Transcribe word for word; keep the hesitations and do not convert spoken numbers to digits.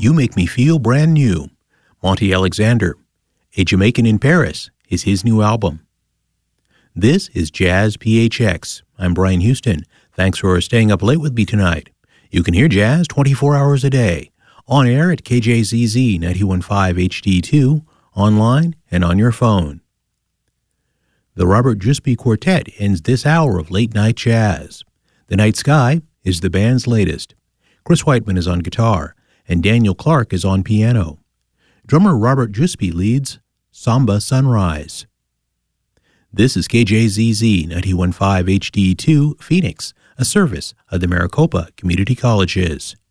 You Make Me Feel Brand New. Monty Alexander, A Jamaican in Paris, is his new album. This is Jazz P H X. I'm Brian Houston. Thanks for staying up late with me tonight. You can hear jazz twenty-four hours a day, on air at K J Z Z ninety-one point five H D two, online and on your phone. The Robert Giuseppe Quartet ends this hour of late-night jazz. The Night Sky is the band's latest. Chris Whiteman is on guitar, and Daniel Clark is on piano. Drummer Robert Giuseppe leads Samba Sunrise. This is K J Z Z ninety-one point five H D two, Phoenix, a service of the Maricopa Community Colleges.